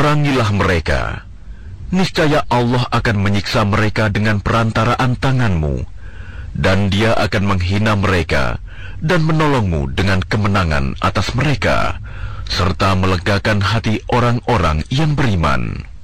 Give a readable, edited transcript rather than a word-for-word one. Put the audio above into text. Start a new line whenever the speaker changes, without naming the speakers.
Perangilah mereka. Niscaya Allah akan menyiksa mereka dengan perantaraan tanganmu, dan Dia akan menghina mereka dan menolongmu dengan kemenangan atas mereka, serta melegakan hati orang-orang yang beriman.